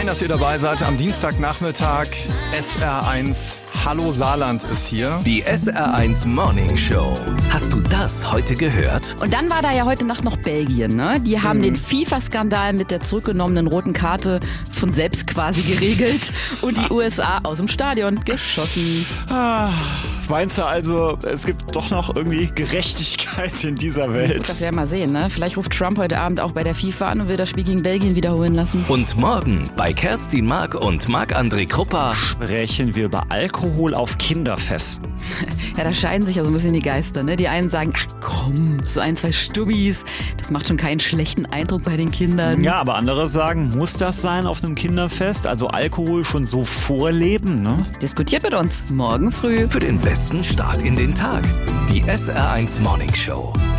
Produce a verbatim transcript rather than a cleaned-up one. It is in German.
Fein, dass ihr dabei seid am Dienstagnachmittag. S R eins Hallo Saarland ist hier. Die S R eins Morning Show. Hast du das heute gehört? Und dann war da ja heute Nacht noch Belgien, ne? Die haben hm. den FIFA-Skandal mit der zurückgenommenen roten Karte von selbst quasi geregelt und die U S A aus dem Stadion geschossen. Ah, meinst du also, es gibt doch noch irgendwie Gerechtigkeit in dieser Welt? Das werden wir mal sehen, ne? Vielleicht ruft Trump heute Abend auch bei der FIFA an und will das Spiel gegen Belgien wiederholen lassen. Und morgen bei Kerstin Mark und Marc-André Krupper sprechen wir über Alkohol auf Kinderfesten. Ja, da scheiden sich ja so ein bisschen die Geister, ne? Die einen sagen, ach komm, so ein, zwei Stubbis, das macht schon keinen schlechten Eindruck bei den Kindern. Ja, aber andere sagen, muss das sein auf einem Kinderfest? Also Alkohol schon so vorleben, ne? Diskutiert mit uns morgen früh. Für den besten Start in den Tag. Die S R eins Morning Show.